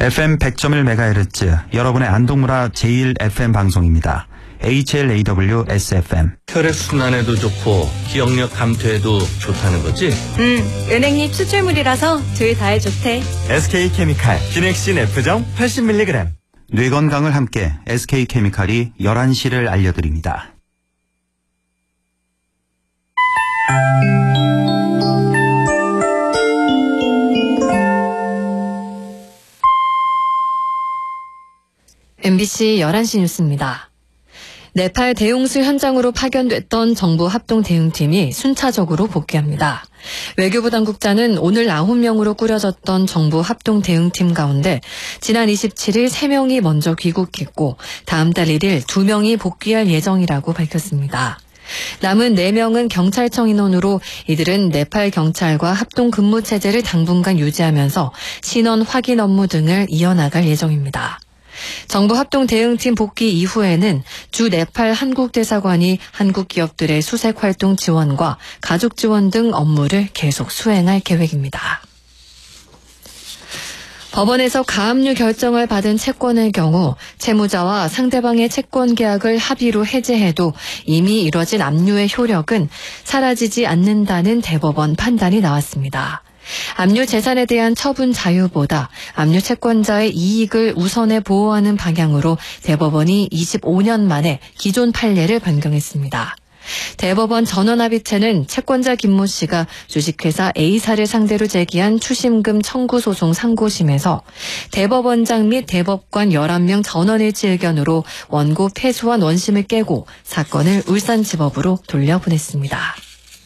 FM 100.1MHz, 여러분의 안동문화 제1FM 방송입니다. HLAW SFM. 혈액순환에도 좋고 기억력 감퇴에도 좋다는 거지? 은행잎 추출물이라서 둘 다에 좋대. SK케미칼 기넥신 F정 80mg. 뇌 건강을 함께 SK케미칼이 11시를 알려드립니다. MBC 11시 뉴스입니다. 네팔 대용수 현장으로 파견됐던 정부 합동대응팀이 순차적으로 복귀합니다. 외교부 당국자는 오늘 9명으로 꾸려졌던 정부 합동대응팀 가운데 지난 27일 3명이 먼저 귀국했고 다음 달 1일 2명이 복귀할 예정이라고 밝혔습니다. 남은 4명은 경찰청 인원으로 이들은 네팔 경찰과 합동 근무 체제를 당분간 유지하면서 신원 확인 업무 등을 이어나갈 예정입니다. 정부 합동 대응팀 복귀 이후에는 주 네팔 한국대사관이 한국 기업들의 수색 활동 지원과 가족 지원 등 업무를 계속 수행할 계획입니다. 법원에서 가압류 결정을 받은 채권의 경우 채무자와 상대방의 채권 계약을 합의로 해제해도 이미 이뤄진 압류의 효력은 사라지지 않는다는 대법원 판단이 나왔습니다. 압류 재산에 대한 처분 자유보다 압류 채권자의 이익을 우선에 보호하는 방향으로 대법원이 25년 만에 기존 판례를 변경했습니다. 대법원 전원합의체는 채권자 김모 씨가 주식회사 A사를 상대로 제기한 추심금 청구 소송 상고심에서 대법원장 및 대법관 11명 전원일치 의견으로 원고 패소한 원심을 깨고 사건을 울산지법으로 돌려보냈습니다.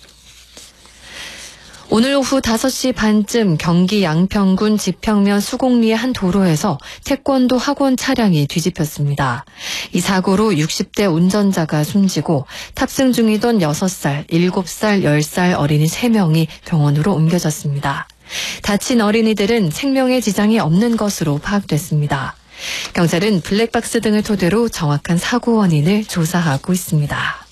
오늘 오후 5시 반쯤 경기 양평군 지평면 수곡리의 한 도로에서 태권도 학원 차량이 뒤집혔습니다. 이 사고로 60대 운전자가 숨지고 탑승 중이던 6살, 7살, 10살 어린이 3명이 병원으로 옮겨졌습니다. 다친 어린이들은 생명에 지장이 없는 것으로 파악됐습니다. 경찰은 블랙박스 등을 토대로 정확한 사고 원인을 조사하고 있습니다.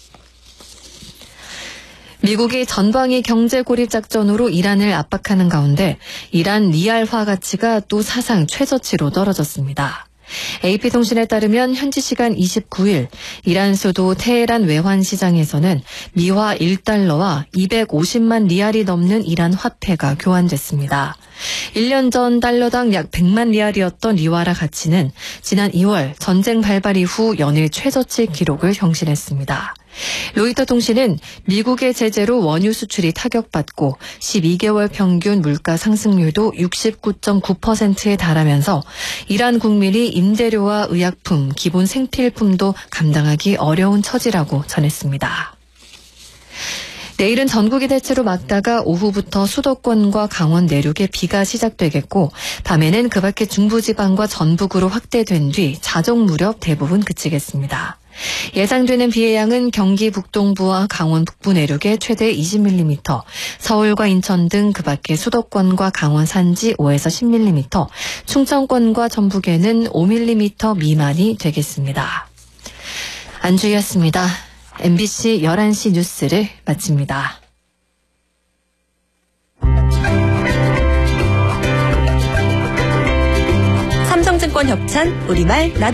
미국이 전방위 경제 고립 작전으로 이란을 압박하는 가운데 이란 리알화 가치가 또 사상 최저치로 떨어졌습니다. AP통신에 따르면 현지 시간 29일 이란 수도 테헤란 외환 시장에서는 미화 1달러와 250만 리알이 넘는 이란 화폐가 교환됐습니다. 1년 전 달러당 약 100만 리알이었던 리와라 가치는 지난 2월 전쟁 발발 이후 연일 최저치 기록을 경신했습니다. 로이터 통신은 미국의 제재로 원유 수출이 타격받고 12개월 평균 물가 상승률도 69.9%에 달하면서 이란 국민이 임대료와 의약품, 기본 생필품도 감당하기 어려운 처지라고 전했습니다. 내일은 전국이 대체로 맑다가 오후부터 수도권과 강원 내륙에 비가 시작되겠고 밤에는 그 밖의 중부지방과 전북으로 확대된 뒤 자정 무렵 대부분 그치겠습니다. 예상되는 비의 양은 경기 북동부와 강원 북부 내륙에 최대 20mm, 서울과 인천 등 그 밖의 수도권과 강원 산지 5에서 10mm, 충청권과 전북에는 5mm 미만이 되겠습니다. 안주희였습니다. MBC 11시 뉴스를 마칩니다. 삼성증권 협찬 우리말